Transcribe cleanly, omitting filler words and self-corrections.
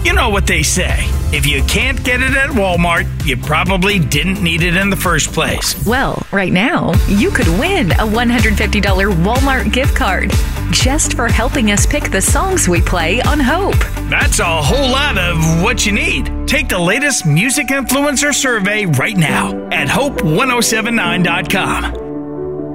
You know what they say. If you can't get it at Walmart, you probably didn't need it in the first place. Well, right now, you could win a $150 Walmart gift card just for helping us pick the songs we play on Hope. That's a whole lot of what you need. Take the latest music influencer survey right now at hope1079.com.